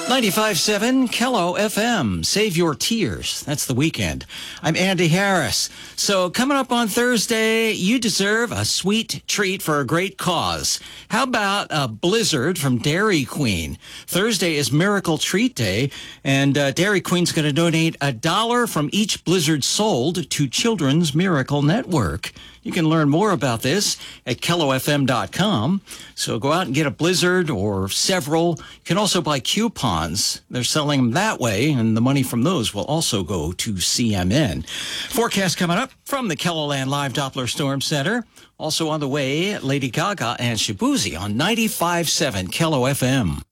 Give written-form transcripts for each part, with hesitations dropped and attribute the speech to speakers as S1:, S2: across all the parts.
S1: 95.7 Kello FM. Save your tears. That's the weekend. I'm Andy Harris. So coming up on Thursday, you deserve a sweet treat for a great cause. How about a blizzard from Dairy Queen? Thursday is Miracle Treat Day, and Dairy Queen's going to donate $1 from each blizzard sold to Children's Miracle Network. You can learn more about this at KelloFM.com. So go out and get a blizzard or several. You can also buy coupons. They're selling them that way, and the money from those will also go to CMN. Forecast coming up from the KELOLAND Live Doppler Storm Center. Also on the way, Lady Gaga and Shabuzi on 95.7 Kello FM.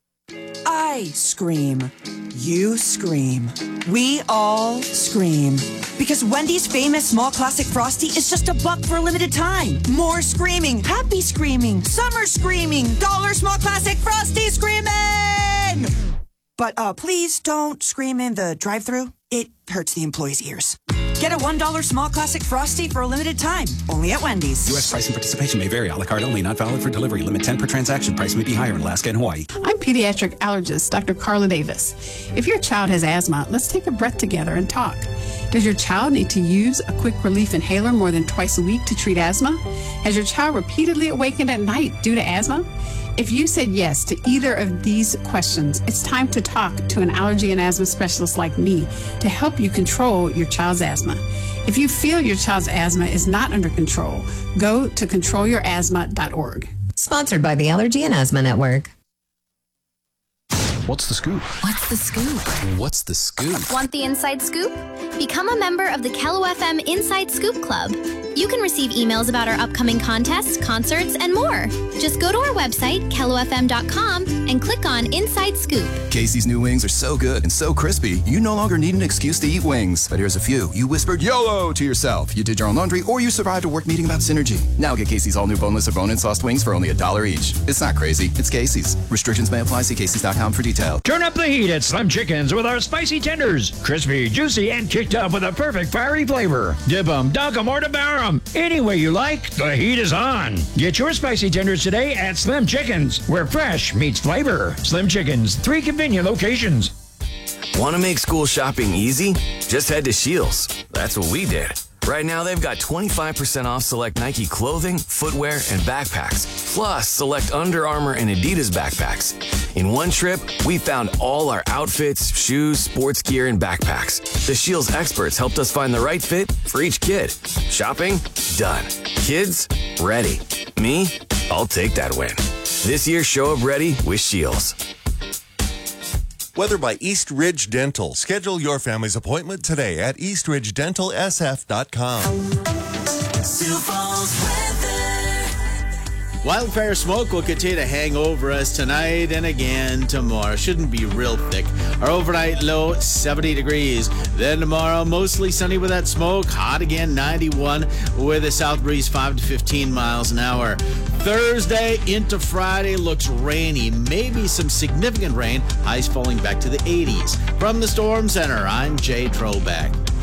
S2: I scream. You scream. We all scream. Because Wendy's famous small classic Frosty is just $1 for a limited time. More screaming. Happy screaming. Summer screaming. $1 small classic Frosty screaming! But please don't scream in the drive-thru. It hurts the employees' ears. Get a $1 small classic Frosty for a limited time. Only at Wendy's.
S3: U.S. price and participation may vary. A la carte only. Not valid for delivery. Limit 10 per transaction. Price may be higher in Alaska and Hawaii.
S4: I'm pediatric allergist Dr. Carla Davis. If your child has asthma, let's take a breath together and talk. Does your child need to use a quick relief inhaler more than twice a week to treat asthma? Has your child repeatedly awakened at night due to asthma? If you said yes to either of these questions, it's time to talk to an allergy and asthma specialist like me to help you control your child's asthma. If you feel your child's asthma is not under control, go to controlyourasthma.org.
S5: Sponsored by the Allergy and Asthma Network.
S6: What's the scoop?
S7: What's the scoop?
S6: What's the scoop?
S7: Want the inside scoop? Become a member of the Kello FM Inside Scoop Club. You can receive emails about our upcoming contests, concerts, and more. Just go to our website, KelloFM.com, and click on Inside Scoop.
S8: Casey's new wings are so good and so crispy, you no longer need an excuse to eat wings. But here's a few. You whispered YOLO to yourself. You did your own laundry, or you survived a work meeting about synergy. Now get Casey's all new boneless or bone-in sauced wings for only $1 each. It's not crazy. It's Casey's. Restrictions may apply. See Casey's.com for details.
S9: Turn up the heat at Slim Chickens with our spicy tenders. Crispy, juicy, and kicked up with a perfect fiery flavor. Dip them, dunk them, or devour them. Any way you like, the heat is on. Get your spicy tenders today at Slim Chickens, where fresh meets flavor. Slim Chickens, 3 convenient locations.
S10: Want to make school shopping easy? Just head to Scheels. That's what we did. Right now, they've got 25% off select Nike clothing, footwear, and backpacks, plus select Under Armour and Adidas backpacks. In one trip, we found all our outfits, shoes, sports gear, and backpacks. The Scheels experts helped us find the right fit for each kid. Shopping? Done. Kids? Ready. Me? I'll take that win. This year, show up ready with Scheels.
S11: Weather by East Ridge Dental. Schedule your family's appointment today at eastridgedentalsf.com.
S12: Wildfire smoke will continue to hang over us tonight and again tomorrow. Shouldn't be real thick. Our overnight low, 70 degrees. Then tomorrow, mostly sunny with that smoke. Hot again, 91 with a south breeze, 5 to 15 miles an hour. Thursday into Friday looks rainy. Maybe some significant rain. Highs falling back to the 80s. From the Storm Center, I'm Jay Troback.